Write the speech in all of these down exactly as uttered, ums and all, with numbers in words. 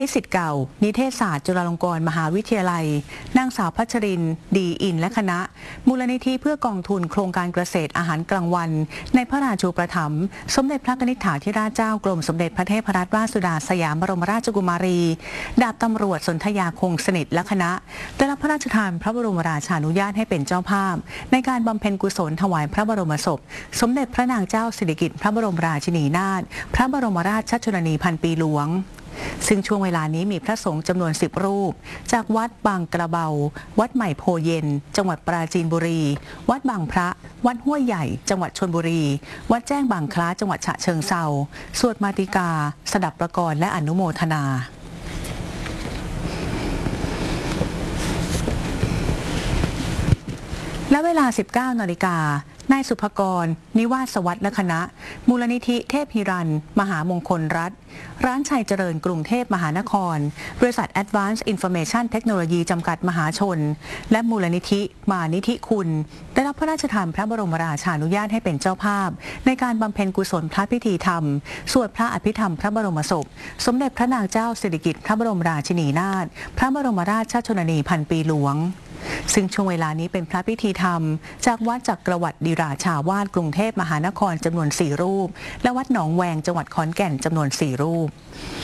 นิสิตเก่านิเทศศาสตร์จุฬาลงกรณ์มหาวิทยาลัยนางสาวพัชรินทร์ดีอินและคณะมูลนิธิเพื่อกองทุนโครงการเกษตรอาหารกลางวันในพระราชูปถัมภ์สมเด็จพระนิธิธิราชเจ้ากรมสมเด็จพระเทพรัตนราชสุดาสยามบรมราชกุมารีดาบตำรวจสนธยาคงสนิทและคณะได้รับพระราชทานพระบรมราชานุญาตให้เป็นเจ้าภาพในการบำเพ็ญกุศลถวายพระบรมศพสมเด็จพระนางเจ้าสิริกิติ์พระบรมราชินีนาถพระบรมราชชนนีพันปีหลวงซึ่งช่วงเวลานี้มีพระสงฆ์จำนวนสิบรูปจากวัดบางกระเบาวัดใหม่โพเย็นจังหวัดปราจีนบุรีวัดบางพระวัดห้วยใหญ่จังหวัดชลบุรีวัดแจ้งบางคล้าจังหวัดฉะเชิงเทราสวดมาติกาสดับประกรณ์และอนุโมทนาและเวลา สิบเก้านาฬิกานายสุภกร นิวาสวัฒน์และคณะมูลนิธิเทพฮิรัญมหามงคลรัฐร้านชัยเจริญกรุงเทพมหานครบริษัท Advanced Information Technology จำกัดมหาชนและมูลนิธิมานิธิคุณได้รับพระราชทานพระบรมราชานุญาตให้เป็นเจ้าภาพในการบำเพ็ญกุศลพระพิธีธรรมสวดพระอภิธรรมพระบรมศพสมเด็จพระนางเจ้าสิริกิติ์พระบรมราชินีนาถพระบรมราชชนนีพันปีหลวงซึ่งช่วงเวลานี้เป็นพระพิธีธรรมจากวัดจักรวรรดิราชาวาสกรุงเทพมหานครจำนวนสี่รูปและวัดหนองแวงจังหวัดขอนแก่นจำนวนสี่รูป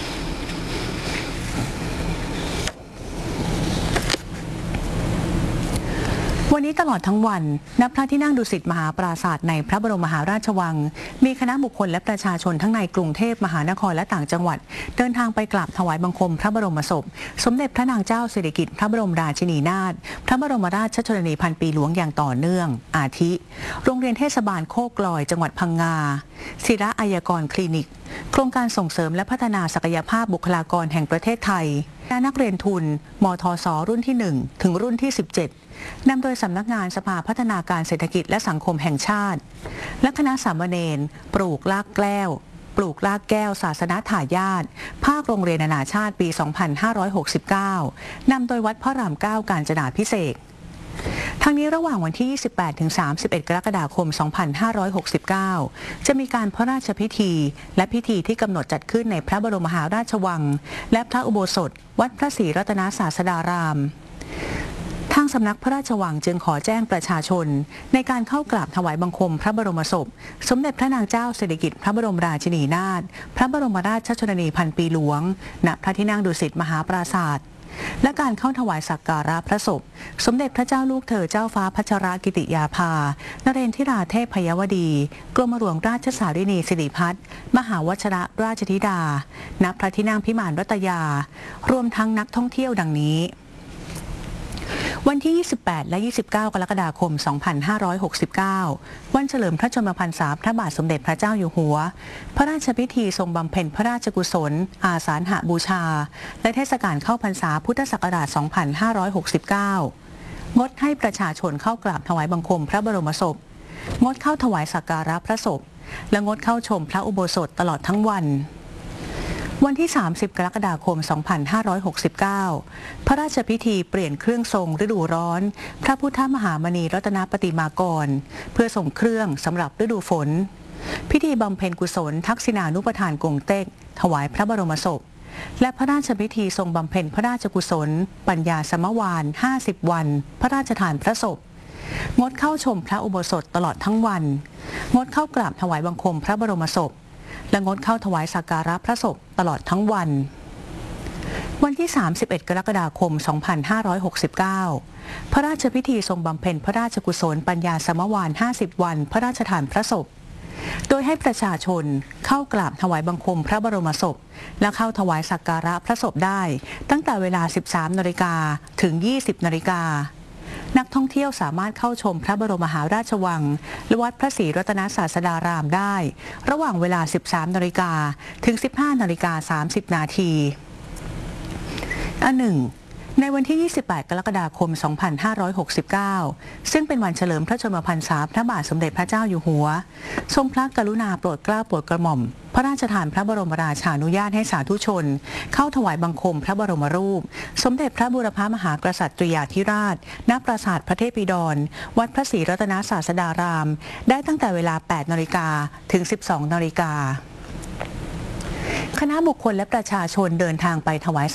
วันนี้ตลอดทั้งวันณพระที่นั่งดุสิตมหาปราสาทในพระบรมมหาราชวังมีคณะบุคคลและประชาชนทั้งในกรุงเทพมหานครและต่างจังหวัดเดินทางไปกราบถวายบังคมพระบรมศพสมเด็จพระนางเจ้าสิริกิติ์พระบรมราชินีนาถพระบรมราชชนนีพันปีหลวงอย่างต่อเนื่องอาทิโรงเรียนเทศบาลโคกลอยจังหวัดพังงาศิระอัยกรคลินิกโครงการส่งเสริมและพัฒนาศักยภาพบุคลากรแห่งประเทศไทยนักเรียนทุนมทสรุ่นที่หนึ่งถึงรุ่นที่สิบเจ็ดนำโดยสำนักงานสภาพัฒนาการเศรษฐกิจและสังคมแห่งชาติและคณะสามเณรปลูกลากแก้วปลูกลากแก้วศาสนทายาทภาคโรงเรียนนานาชาติปี สองพันห้าร้อยหกสิบเก้า นำโดยวัดพระรามเก้ากาญจนาภิเษกทั้งนี้ระหว่างวันที่ ยี่สิบแปดถึงสามสิบเอ็ด กรกฎาคม สองพันห้าร้อยหกสิบเก้า จะมีการพระราชพิธีและพิธีที่กำหนดจัดขึ้นในพระบรมมหาราชวังและพระอุโบสถวัดพระศรีรัตนศาสดารามทางสำนักพระราชวังจึงขอแจ้งประชาชนในการเข้ากราบถวายบังคมพระบรมศพสมเด็จพระนางเจ้าสิริกิติ์พระบรมราชินีนาถพระบรมราชชนนีพันปีหลวงณพระที่นั่งดุสิตมหาปราสาทและการเข้าถวายสักการะพระศพสมเด็จพระเจ้าลูกเธอเจ้าฟ้าพัชรกิติยาภานเรนทิราเทพพยวดีกรมหลวงราชสารินีสิริพัฒน์มหาวชรราชธิดาณพระที่นั่งพิมานรัตยารวมทั้งนักท่องเที่ยวดังนี้วันที่ ยี่สิบแปด และ ยี่สิบเก้า กรกฎาคม สองพันห้าร้อยหกสิบเก้า วันเฉลิมพระชนมพรรษาพระบาทสมเด็จพระเจ้าอยู่หัวพระราชพิธีทรงบำเพ็ญพระราชกุศลอาสาฬหบูชาและเทศกาลเข้าพรรษาพุทธศักราช สองพันห้าร้อยหกสิบเก้า งดให้ประชาชนเข้ากราบถวายบังคมพระบรมศพงดเข้าถวายสักการะพระศพและงดเข้าชมพระอุโบสถตลอดทั้งวันวันที่ สามสิบ กรกฎาคม สองพันห้าร้อยหกสิบเก้า พระราชพิธีเปลี่ยนเครื่องทรงฤดูร้อนพระพุทธมหามณีรัตนปฏิมากรเพื่อส่งเครื่องสำหรับฤดูฝนพิธีบำเพ็ญกุศลทักษิณานุปทานกงเต็กถวายพระบรมศพและพระราชพิธีทรงบำเพ็ญพระราชกุศลปัญญาสมวานห้าสิบวันพระราชทานพระศพงดเข้าชมพระอุโบสถตลอดทั้งวันงดเข้ากราบถวายบังคมพระบรมศพและงดเข้าถวายสักการะพระศพตลอดทั้งวันวันที่ สามสิบเอ็ด กรกฎาคม สองพันห้าร้อยหกสิบเก้า พระราชพิธีทรงบำเพ็ญพระราชกุศลปัญญาสมวานห้าสิบวันพระราชทานพระศพโดยให้ประชาชนเข้ากราบถวายบังคมพระบรมศพและเข้าถวายสักการะพระศพได้ตั้งแต่เวลา สิบสาม นาฬิกาถึง ยี่สิบ นาฬิกานักท่องเที่ยวสามารถเข้าชมพระบรมมหาราชวังและวัดพระศรีรัตนศาสดารามได้ระหว่างเวลา สิบสาม นาฬิกาถึง สิบห้า นาฬิกา สามสิบ นาทีอันหนึ่งในวันที่ ยี่สิบแปด กรกฎาคม สองพันห้าร้อยหกสิบเก้า ซึ่งเป็นวันเฉลิมพระชนมพรรษาพระบาทสมเด็จพระเจ้าอยู่หัวทรงพระกรุณาโปรดเกล้าโปรดกระหม่อมพระราชทานพระบรมราชานุญาตให้สาธุชนเข้าถวายบังคมพระบรมรูปสมเด็จพระบูรพมหากษัตริยาธิราชณปราสาทพระเทพีดรวัดพระศรีรัตนศาสดารามได้ตั้งแต่เวลา แปด นาฬิกาถึง สิบสอง นาฬิกาคณะบุคคลและประชาชนเดินทางไปถวาย